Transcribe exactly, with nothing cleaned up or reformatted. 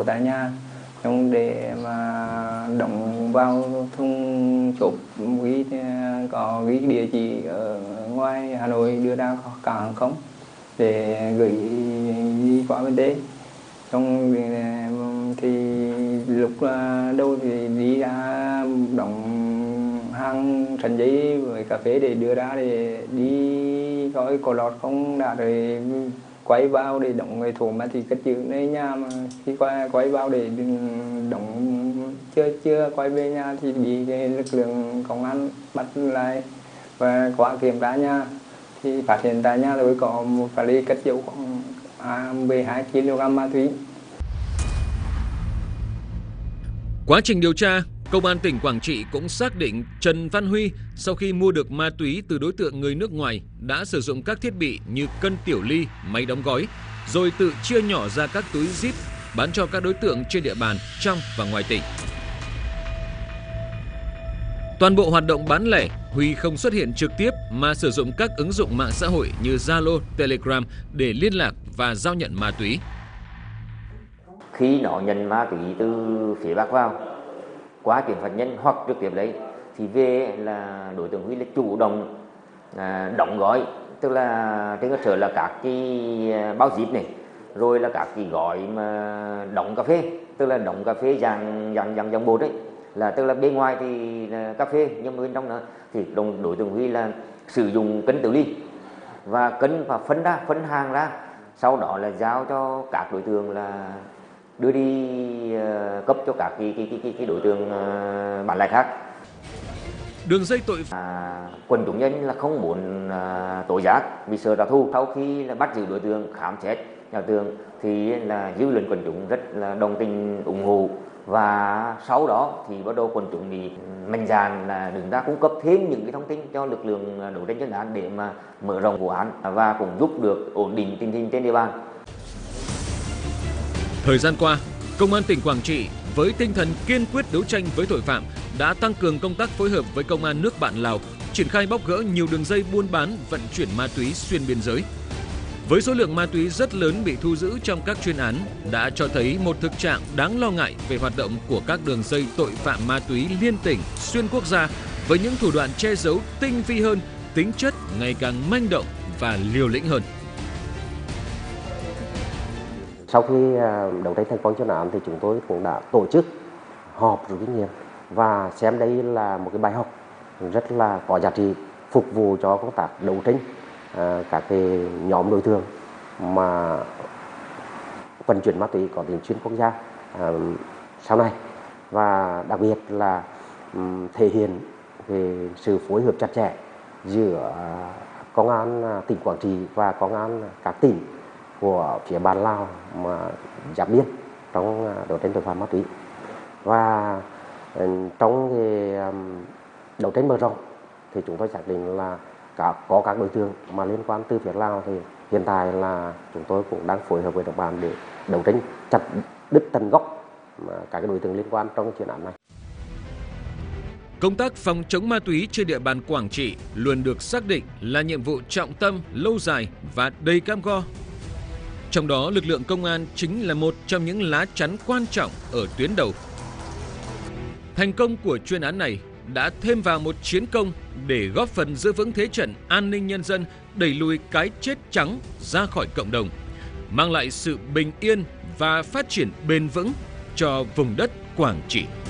pháo tại nhà, xong để mà đóng vào thùng chốt ghi có ghi địa chỉ ở ngoài Hà Nội đưa ra cảng hàng không để gửi đi qua bên đấy. Xong thì lúc đầu thì đi ra đóng hàng sẵn giấy với cà phê để đưa ra để đi coi có lọt không đã, rồi quay vào để đóng người thủ mà thì cất giữ nơi nhà, mà khi quay, quay vào để đóng chưa chưa quay về nhà thì bị cái lực lượng công an bắt lại, và qua kiểm tra nhà thì phát hiện tại nhà tôi có một vali cất giấu khoảng mười hai ki lô gam ma túy. Quá trình điều tra, Công an tỉnh Quảng Trị cũng xác định Trần Văn Huy sau khi mua được ma túy từ đối tượng người nước ngoài đã sử dụng các thiết bị như cân tiểu ly, máy đóng gói, rồi tự chia nhỏ ra các túi zip bán cho các đối tượng trên địa bàn trong và ngoài tỉnh. Toàn bộ hoạt động bán lẻ, Huy không xuất hiện trực tiếp mà sử dụng các ứng dụng mạng xã hội như Zalo, Telegram để liên lạc và giao nhận ma túy. Khi nó nhận ma túy từ phía Bắc vào, qua chuyển phát nhân hoặc trực tiếp lấy, thì về là đối tượng Huy là chủ động à, đóng gói, tức là trên cơ sở là các cái bao zip này, rồi là các cái gói mà đóng cà phê, tức là đóng cà phê dạng dạng dạng dạng bột đấy, là tức là bên ngoài thì là cà phê nhưng mà bên trong nữa thì đồng đối tượng Huy là sử dụng cân tiểu ly và cân và phân ra phân hàng ra, sau đó là giao cho các đối tượng là đưa đi uh, cấp cho các cái, cái, cái, cái đối tượng uh, bán lẻ khác. Đường dây tội à, quần chúng nhân là không muốn uh, tố giác vì sợ trả thù. Sau khi là bắt giữ đối tượng, khám xét nhà tường thì là dư luận quần chúng rất là đồng tình ủng hộ, và sau đó thì bắt đầu quần chúng bị mạnh dạn là đứng ra cung cấp thêm những cái thông tin cho lực lượng đấu tranh chuyên án để mà mở rộng vụ án và cũng giúp được ổn định tình hình trên địa bàn. Thời gian qua, Công an tỉnh Quảng Trị với tinh thần kiên quyết đấu tranh với tội phạm đã tăng cường công tác phối hợp với Công an nước bạn Lào, triển khai bóc gỡ nhiều đường dây buôn bán, vận chuyển ma túy xuyên biên giới. Với số lượng ma túy rất lớn bị thu giữ trong các chuyên án đã cho thấy một thực trạng đáng lo ngại về hoạt động của các đường dây tội phạm ma túy liên tỉnh, xuyên quốc gia với những thủ đoạn che giấu tinh vi hơn, tính chất ngày càng manh động và liều lĩnh hơn. Sau khi đấu tranh thành công chuyên án thì chúng tôi cũng đã tổ chức họp rút kinh nghiệm và xem đây là một cái bài học rất là có giá trị phục vụ cho công tác đấu tranh các cái nhóm đối tượng mà vận chuyển ma túy có tính xuyên quốc gia sau này, và đặc biệt là thể hiện về sự phối hợp chặt chẽ giữa công an tỉnh Quảng Trị và công an các tỉnh của phía bạn Lào mà giáp biên trong đấu tranh tội phạm ma túy. Và trong cái đấu tranh mở rộng thì chúng tôi xác định là cả, có các đối tượng mà liên quan từ phía Lào, thì hiện tại là chúng tôi cũng đang phối hợp với đồng bạn để đấu tranh chặt đứt tận gốc các đối tượng liên quan trong chuyên án này. Công tác phòng chống ma túy trên địa bàn Quảng Trị luôn được xác định là nhiệm vụ trọng tâm, lâu dài và đầy cam go. Trong đó, lực lượng công an chính là một trong những lá chắn quan trọng ở tuyến đầu. Thành công của chuyên án này đã thêm vào một chiến công để góp phần giữ vững thế trận an ninh nhân dân, đẩy lùi cái chết trắng ra khỏi cộng đồng, mang lại sự bình yên và phát triển bền vững cho vùng đất Quảng Trị.